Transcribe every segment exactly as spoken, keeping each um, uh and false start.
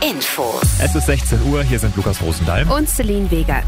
Info. Es ist sechzehn Uhr, hier sind Lukas Rosendahl und Celine Wegert.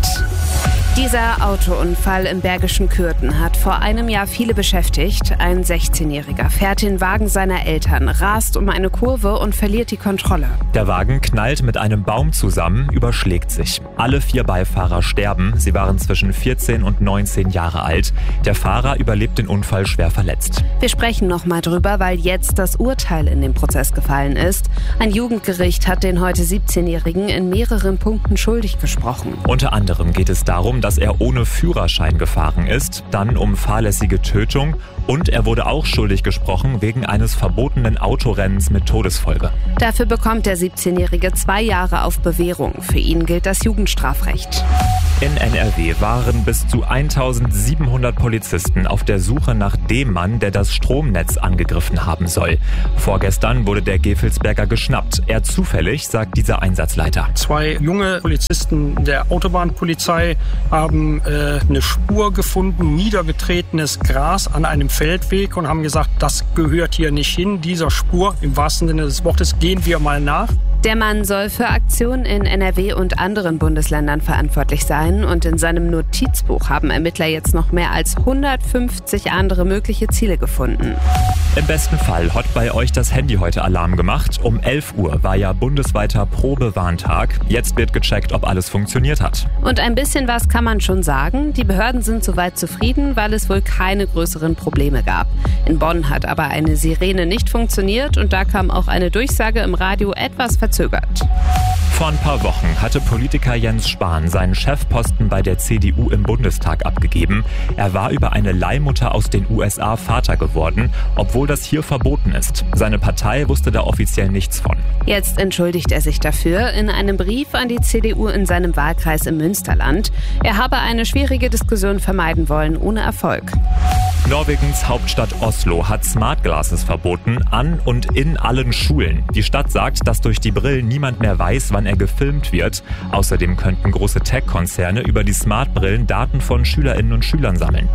Dieser Autounfall im Bergischen Kürten hat vor einem Jahr viele beschäftigt. Ein sechzehnjähriger fährt den Wagen seiner Eltern, rast um eine Kurve und verliert die Kontrolle. Der Wagen knallt mit einem Baum zusammen, überschlägt sich. Alle vier Beifahrer sterben. Sie waren zwischen vierzehn und neunzehn Jahre alt. Der Fahrer überlebt den Unfall schwer verletzt. Wir sprechen nochmal drüber, weil jetzt das Urteil in dem Prozess gefallen ist. Ein Jugendgericht hat den heute siebzehnjährigen in mehreren Punkten schuldig gesprochen. Unter anderem geht es darum, dass er ohne Führerschein gefahren ist, dann um fahrlässige Tötung und er wurde auch schuldig gesprochen wegen eines verbotenen Autorennens mit Todesfolge. Dafür bekommt der siebzehnjährige zwei Jahre auf Bewährung. Für ihn gilt das Jugendstrafrecht. In N R W waren bis zu eintausendsiebenhundert Polizisten auf der Suche nach dem Mann, der das Stromnetz angegriffen haben soll. Vorgestern wurde der Gevelsberger geschnappt. Eher zufällig, sagt dieser Einsatzleiter. Zwei junge Polizisten der Autobahnpolizei haben äh, eine Spur gefunden, niedergetretenes Gras an einem Feldweg und haben gesagt, das gehört hier nicht hin. Dieser Spur, im wahrsten Sinne des Wortes, gehen wir mal nach. Der Mann soll für Aktionen in N R W und anderen Bundesländern verantwortlich sein und in seinem Notizbuch haben Ermittler jetzt noch mehr als hundertfünfzig andere mögliche Ziele gefunden. Im besten Fall hat bei euch das Handy heute Alarm gemacht. Um elf Uhr war ja bundesweiter Probewarntag. Jetzt wird gecheckt, ob alles funktioniert hat. Und ein bisschen was kann man schon sagen. Die Behörden sind soweit zufrieden, weil es wohl keine größeren Probleme gab. In Bonn hat aber eine Sirene nicht funktioniert und da kam auch eine Durchsage im Radio etwas verzögert. Vor ein paar Wochen hatte Politiker Jens Spahn seinen Chefposten bei der C D U im Bundestag abgegeben. Er war über eine Leihmutter aus den U S A Vater geworden, obwohl das hier verboten ist. Seine Partei wusste da offiziell nichts von. Jetzt entschuldigt er sich dafür in einem Brief an die C D U in seinem Wahlkreis im Münsterland. Er habe eine schwierige Diskussion vermeiden wollen, ohne Erfolg. Norwegens Hauptstadt Oslo hat Smart Glasses verboten, an und in allen Schulen. Die Stadt sagt, dass durch die Brillen niemand mehr weiß, wann er gefilmt wird. Außerdem könnten große Tech-Konzerne über die Smart-Brillen Daten von Schülerinnen und Schülern sammeln.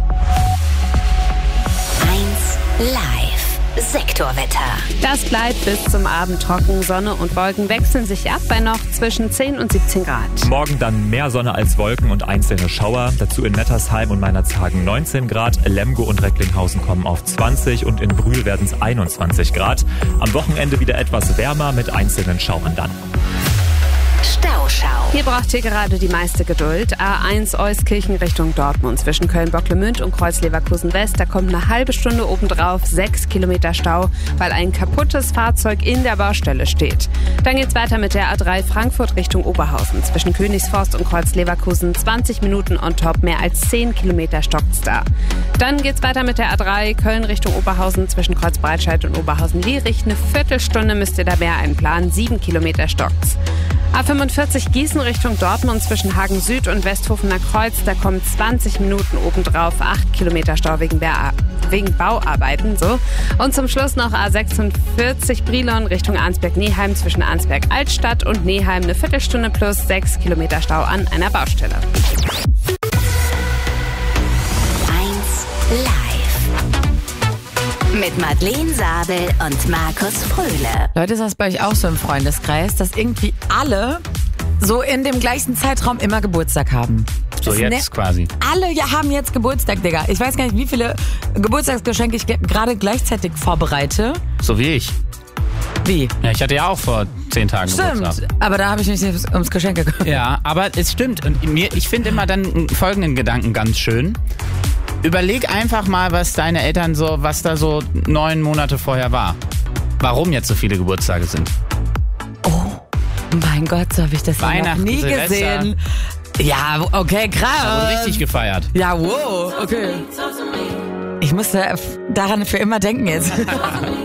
eins Live. Sektorwetter. Das bleibt bis zum Abend trocken. Sonne und Wolken wechseln sich ab bei noch zwischen zehn und siebzehn Grad. Morgen dann mehr Sonne als Wolken und einzelne Schauer. Dazu in Nettersheim und Meinerzhagen neunzehn Grad. Lemgo und Recklinghausen kommen auf zwanzig und in Brühl werden es einundzwanzig Grad. Am Wochenende wieder etwas wärmer mit einzelnen Schauern dann. Stauschau. Hier braucht ihr gerade die meiste Geduld. A eins Euskirchen Richtung Dortmund zwischen Köln-Bocklemünd und Kreuz-Leverkusen-West. Da kommt eine halbe Stunde obendrauf, sechs Kilometer Stau, weil ein kaputtes Fahrzeug in der Baustelle steht. Dann geht's weiter mit der A drei Frankfurt Richtung Oberhausen zwischen Königsforst und Kreuz-Leverkusen. zwanzig Minuten on top, mehr als zehn Kilometer stockt's da. Dann geht's weiter mit der A drei Köln Richtung Oberhausen zwischen Kreuzbreitscheid und Oberhausen-Lierich. Eine Viertelstunde müsst ihr da mehr einplanen, sieben Kilometer stockt's. A fünfundvierzig Gießen Richtung Dortmund zwischen Hagen Süd und Westhofener Kreuz. Da kommen zwanzig Minuten obendrauf, acht Kilometer Stau wegen, wegen Bauarbeiten. So. Und zum Schluss noch A sechsundvierzig Brilon Richtung Arnsberg-Neheim zwischen Arnsberg-Altstadt und Neheim. Eine Viertelstunde plus sechs Kilometer Stau an einer Baustelle. eins Live. Mit Madeleine Sabel und Markus Fröhle. Leute, ist das bei euch auch so im Freundeskreis, dass irgendwie alle so in dem gleichen Zeitraum immer Geburtstag haben? So Das jetzt ne- quasi. Alle ja, haben jetzt Geburtstag, Digga. Ich weiß gar nicht, wie viele Geburtstagsgeschenke ich ge- gerade gleichzeitig vorbereite. So wie ich. Wie? Ja, ich hatte ja auch vor zehn Tagen Geburtstag. Stimmt, aber da habe ich mich nicht ums Geschenke gekümmert. Ja, aber es stimmt. Und mir, ich finde immer dann folgenden Gedanken ganz schön. Überleg einfach mal, was deine Eltern so, was da so neun Monate vorher war. Warum jetzt so viele Geburtstage sind. Oh, mein Gott, so habe ich das ja noch Weihnachten, nie Silvester. gesehen. Ja, okay, Da krass. wurde richtig gefeiert. Ja, wow, okay. Ich musste daran für immer denken jetzt.